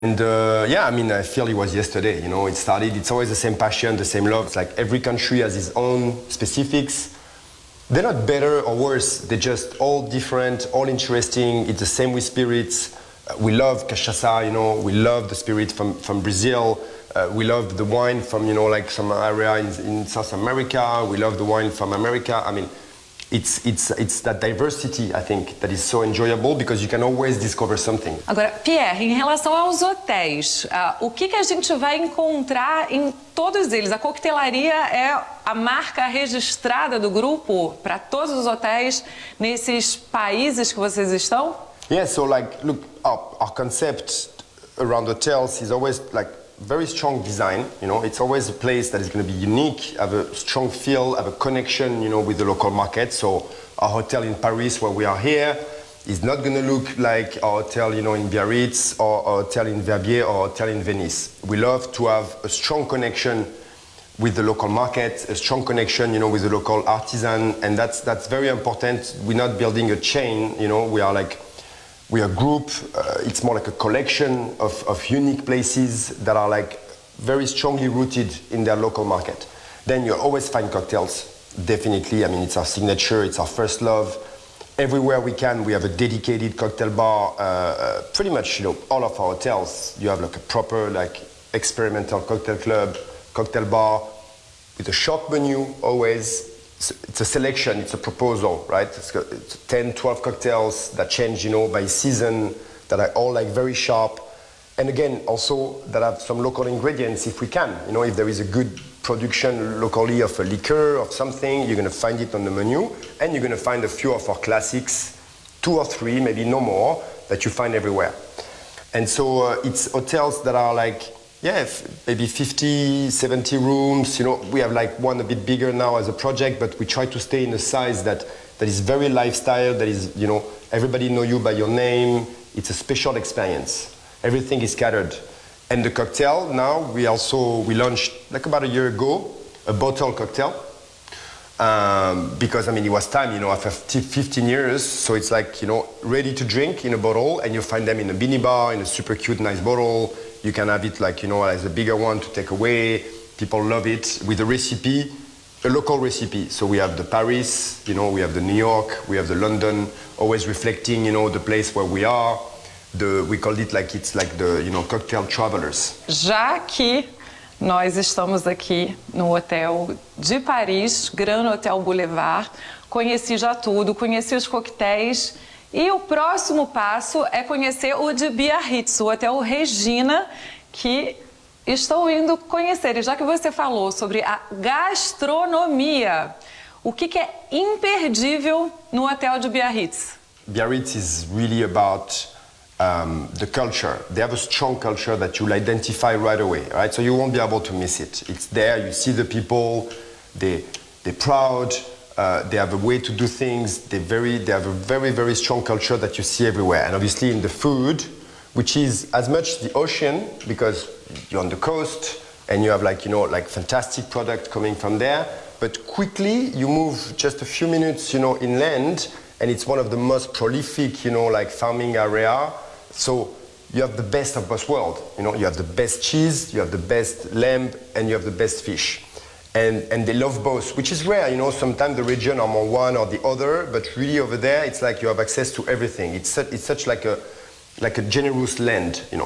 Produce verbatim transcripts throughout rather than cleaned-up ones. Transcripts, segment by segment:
And uh, yeah, I mean, I feel it was yesterday, you know, it started, it's always the same passion, the same love. It's like every country has its own specifics. They're not better or worse, they're just all different, all interesting. It's the same with spirits. Uh, we love cachaça, you know, we love the spirit from, from Brazil. Uh, we love the wine from, you know, like some area in, in South America. We love the wine from America. I mean, It's, it's, it's that diversity, I think, that is so enjoyable because you can always discover something. Agora, Pierre, em relação aos hotéis, uh, o que, que a gente vai encontrar em todos eles? A coquetelaria é a marca registrada do grupo para todos os hotéis nesses países que vocês estão? Yeah, so like, look, our, our concept around hotels is always like very strong design, you know, it's always a place that is going to be unique, have a strong feel, have a connection, you know, with the local market. So our hotel in Paris, where we are here, is not going to look like our hotel, you know, in Biarritz or our hotel in Verbier or hotel in Venice. We love to have a strong connection with the local market, a strong connection, you know, with the local artisan, and that's that's very important. We're not building a chain, you know, we are like We are a group, uh, it's more like a collection of, of unique places that are like very strongly rooted in their local market. Then you always find cocktails, definitely. I mean, it's our signature, it's our first love. Everywhere we can, we have a dedicated cocktail bar. Uh, uh, pretty much, you know, all of our hotels, you have like a proper like experimental cocktail club, cocktail bar with a short menu always. It's a selection, it's a proposal, right? It's, got, it's ten, twelve cocktails that change, you know, by season, that are all like very sharp. And again, also that have some local ingredients if we can. You know, if there is a good production locally of a liquor, of something, you're gonna find it on the menu. And you're gonna find a few of our classics, two or three, maybe no more, that you find everywhere. And so uh, it's hotels that are like, yeah, maybe fifty, seventy rooms. You know, we have like one a bit bigger now as a project, but we try to stay in a size that, that is very lifestyle, that is, you know, everybody know you by your name. It's a special experience. Everything is catered. And the cocktail, now, we also, we launched like about a year ago, a bottle cocktail. Um, because, I mean, it was time, you know, after fifteen years, so it's like, you know, ready to drink in a bottle, and you find them in a mini bar, in a super cute, nice bottle. You can have it like, you know, as a bigger one to take away. People love it with a recipe, a local recipe. So we have the Paris, you know, we have the New York, we have the London, always reflecting, you know, the place where we are. The, we call it like, it's like the, you know, cocktail travelers. Já que nós estamos aqui no hotel de Paris, Grand Hotel Boulevard, conheci já tudo, conheci os coquetéis. E o próximo passo é conhecer o de Biarritz, o Hotel Regina, que estou indo conhecer. E já que você falou sobre a gastronomia, o que, que é imperdível no Hotel de Biarritz? Biarritz is really about um, the culture. They have a strong culture that you'll identify right away, right? So you won't be able to miss it. It's there, you see the people, they, they're proud. Uh, they have a way to do things. They very, they have a very, very strong culture that you see everywhere. And obviously in the food, which is as much the ocean, because you're on the coast and you have like, you know, like fantastic product coming from there. But quickly you move just a few minutes, you know, inland, and it's one of the most prolific, you know, like farming area. So you have the best of both worlds. You know, you have the best cheese, you have the best lamb, and you have the best fish. And, and they love both, which is rare, you know, sometimes the region are more one or the other, but really over there, it's like you have access to everything. It's such, it's such like a, like a generous land, you know.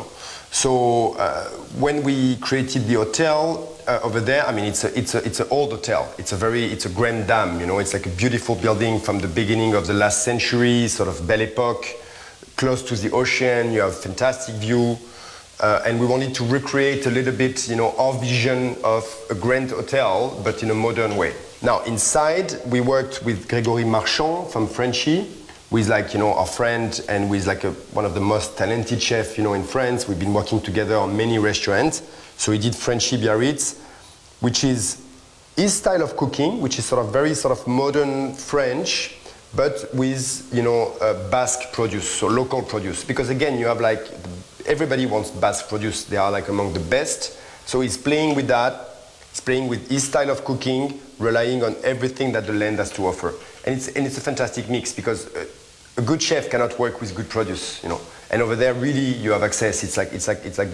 So uh, when we created the hotel uh, over there, I mean, it's a, it's a, it's an old hotel. It's a very, it's a grand dame, you know, it's like a beautiful building from the beginning of the last century, sort of Belle Epoque, close to the ocean, you have fantastic view. Uh, and we wanted to recreate a little bit, you know, our vision of a grand hotel, but in a modern way. Now, inside, we worked with Grégory Marchand from Frenchy, who is like, you know, our friend, and who is like a, one of the most talented chefs, you know, in France. We've been working together on many restaurants. So he did Frenchy Biarritz, which is his style of cooking, which is sort of very sort of modern French, but with, you know, uh, Basque produce, so local produce. Because again, you have like, everybody wants Basque produce. They are like among the best. So he's playing with that. He's playing with his style of cooking, relying on everything that the land has to offer. And it's, and it's a fantastic mix because uh, a good chef cannot work with good produce, you know. And over there, really, you have access. It's like it's like it's like